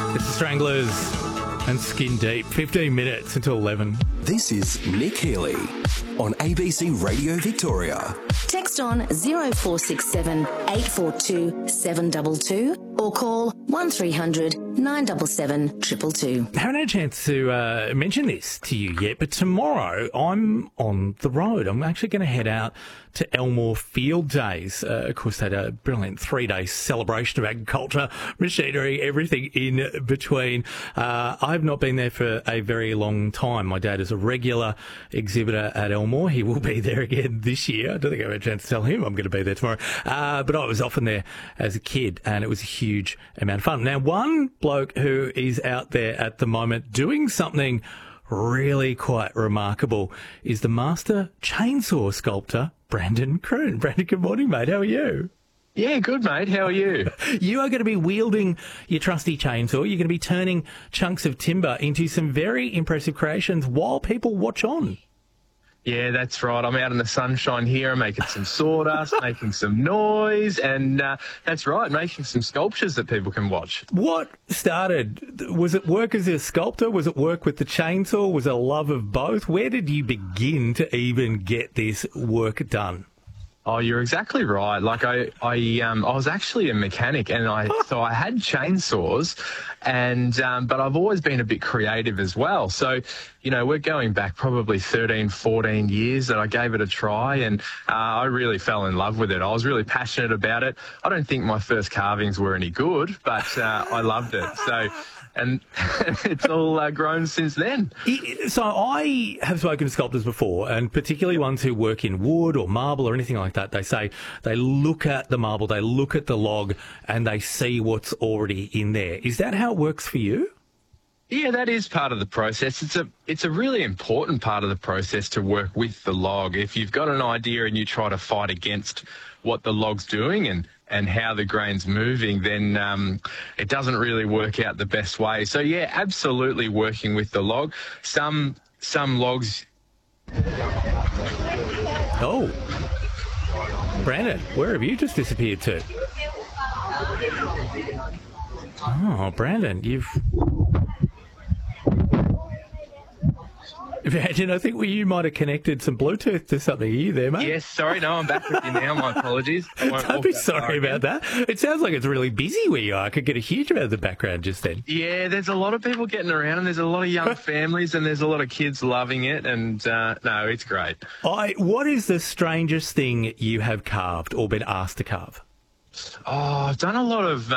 It's the Stranglers and Skin Deep. 15 minutes until 11. This is Nick Healy on ABC Radio Victoria. Text on 0467 842 722 or call 1300 977 222. I haven't had a chance to mention this to you yet, but tomorrow I'm on the road. I'm actually going to head out to Elmore Field Days. Of course, they had a brilliant 3-day celebration of agriculture, machinery, everything in between. I've not been there for a very long time. My dad is a regular exhibitor at Elmore. He will be there again this year. I don't think I've had a chance to tell him I'm going to be there tomorrow. But I was often there as a kid, and it was a huge amount of fun. Now, one bloke who is out there at the moment doing something really quite remarkable is the master chainsaw sculptor, Brandon Croon. Brandon, good morning, mate. How are you? Yeah, good, mate. How are you? You are going to be wielding your trusty chainsaw. You're going to be turning chunks of timber into some very impressive creations while people watch on. Yeah, that's right. I'm out in the sunshine here. I'm making some sawdust, making some noise, and that's right, making some sculptures that people can watch. What started? Was it work as a sculptor? Was it work with the chainsaw? Was it a love of both? Where did you begin to even get this work done? Oh, you're exactly right. Like I was actually a mechanic, and so I had chainsaws, and but I've always been a bit creative as well. So, you know, we're going back probably 13, 14 years that I gave it a try, and I really fell in love with it. I was really passionate about it. I don't think my first carvings were any good, but I loved it. So. And it's all grown since then. So I have spoken to sculptors before, and particularly ones who work in wood or marble or anything like that. They say they look at the marble, they look at the log, and they see what's already in there. Is that how it works for you? Yeah, that is part of the process. It's a really important part of the process to work with the log. If you've got an idea and you try to fight against what the log's doing and how the grain's moving, then it doesn't really work out the best way. So yeah, absolutely working with the log. Some logs. Oh, Brandon, where have you just disappeared to? Oh, Brandon, you've. Imagine, I think you might have connected some Bluetooth to something. Are you there, mate? Yes, sorry, no, I'm back with you now. My apologies. Don't be sorry about that. It sounds like it's really busy where you are. I could get a huge amount of the background just then. Yeah, there's a lot of people getting around, and there's a lot of young families, and there's a lot of kids loving it, and no, it's great. What is the strangest thing you have carved or been asked to carve? Oh, I've done a lot of,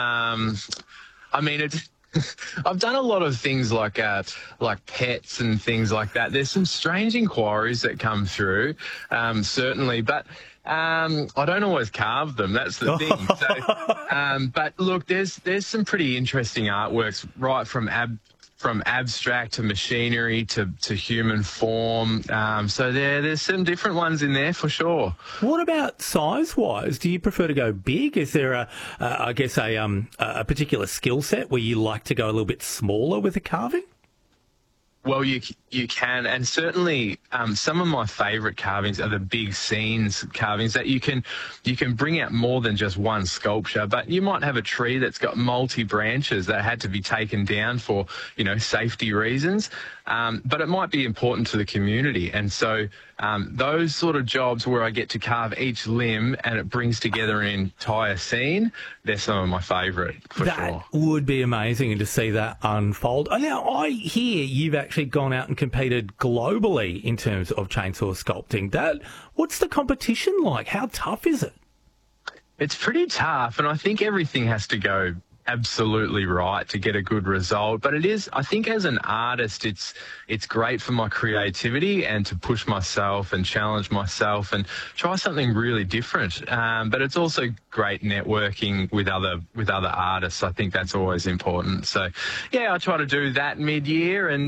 I've done a lot of things like pets and things like that. There's some strange inquiries that come through, certainly, but I don't always carve them. That's the thing. So, but look, there's some pretty interesting artworks, right from abstract to machinery to human form. So there's some different ones in there for sure. What about size-wise? Do you prefer to go big? Is there a particular skill set where you like to go a little bit smaller with the carving? Well, you can, and certainly some of my favourite carvings are the big scenes carvings that you can bring out more than just one sculpture. But you might have a tree that's got multi branches that had to be taken down for, you know, safety reasons. But it might be important to the community, and so those sort of jobs where I get to carve each limb and it brings together an entire scene, they're some of my favourite for sure. That would be amazing to see that unfold. Now, I hear you've actually gone out and competed globally in terms of chainsaw sculpting. What's the competition like? How tough is it? It's pretty tough, and I think everything has to go absolutely right to get a good result. But it is, I think as an artist, it's great for my creativity and to push myself and challenge myself and try something really different. But it's also great networking with other artists. I think that's always important. So yeah, I try to do that mid-year, and